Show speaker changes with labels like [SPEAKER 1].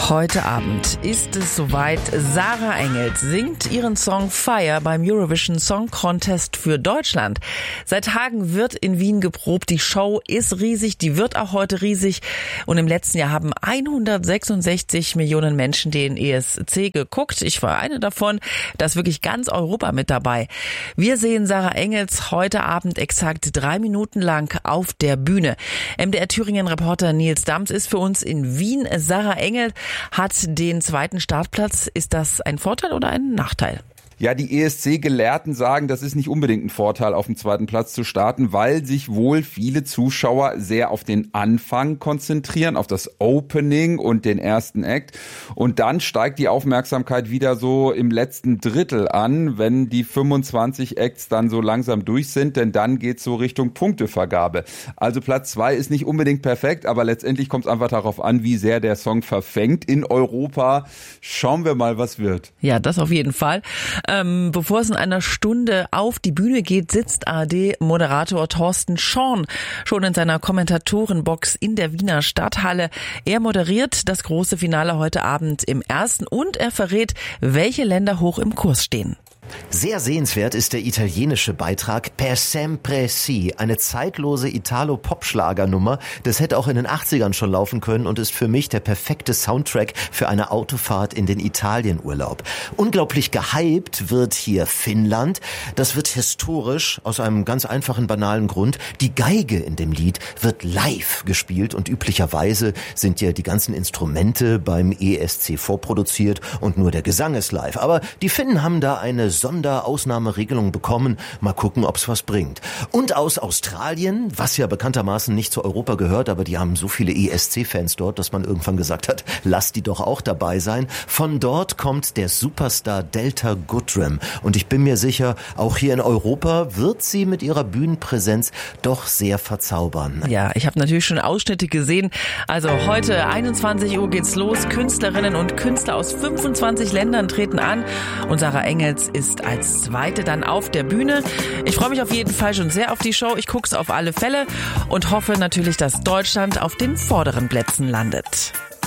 [SPEAKER 1] Heute Abend ist es soweit. Sarah Engels singt ihren Song Fire beim Eurovision Song Contest für Deutschland. Seit Tagen wird in Wien geprobt. Die Show ist riesig, die wird auch heute riesig. Und im letzten Jahr haben 166 Millionen Menschen den ESC geguckt. Ich war eine davon. Da ist wirklich ganz Europa mit dabei. Wir sehen Sarah Engels heute Abend exakt 3 Minuten lang auf der Bühne. MDR Thüringen-Reporter Nils Dams ist für uns in Wien. Sarah Engels hat den zweiten Startplatz. Ist das ein Vorteil oder ein Nachteil?
[SPEAKER 2] Ja, die ESC-Gelehrten sagen, das ist nicht unbedingt ein Vorteil, auf dem zweiten Platz zu starten, weil sich wohl viele Zuschauer sehr auf den Anfang konzentrieren, auf das Opening und den ersten Act. Und dann steigt die Aufmerksamkeit wieder so im letzten Drittel an, wenn die 25 Acts dann so langsam durch sind, denn dann geht's so Richtung Punktevergabe. Also Platz 2 ist nicht unbedingt perfekt, aber letztendlich kommt es einfach darauf an, wie sehr der Song verfängt in Europa. Schauen wir mal, was wird.
[SPEAKER 1] Ja, das auf jeden Fall. Bevor es in einer Stunde auf die Bühne geht, sitzt ARD-Moderator Thorsten Schorn schon in seiner Kommentatorenbox in der Wiener Stadthalle. Er moderiert das große Finale heute Abend im Ersten und er verrät, welche Länder hoch im Kurs stehen.
[SPEAKER 3] Sehr sehenswert ist der italienische Beitrag Per sempre sì, eine zeitlose Italo-Pop-Schlagernummer. Das hätte auch in den 80ern schon laufen können und ist für mich der perfekte Soundtrack für eine Autofahrt in den Italienurlaub. Unglaublich gehypt wird hier Finnland. Das wird historisch aus einem ganz einfachen, banalen Grund. Die Geige in dem Lied wird live gespielt und üblicherweise sind ja die ganzen Instrumente beim ESC vorproduziert und nur der Gesang ist live. Aber die Finnen haben da eine Sonderausnahmeregelung bekommen. Mal gucken, ob's was bringt. Und aus Australien, was ja bekanntermaßen nicht zu Europa gehört, aber die haben so viele ESC-Fans dort, dass man irgendwann gesagt hat, lass die doch auch dabei sein. Von dort kommt der Superstar Delta Goodrem. Und ich bin mir sicher, auch hier in Europa wird sie mit ihrer Bühnenpräsenz doch sehr verzaubern.
[SPEAKER 1] Ja, ich habe natürlich schon Ausschnitte gesehen. Also heute 21 Uhr geht's los. Künstlerinnen und Künstler aus 25 Ländern treten an. Und Sarah Engels ist als Zweite dann auf der Bühne. Ich freue mich auf jeden Fall schon sehr auf die Show. Ich gucke es auf alle Fälle und hoffe natürlich, dass Deutschland auf den vorderen Plätzen landet.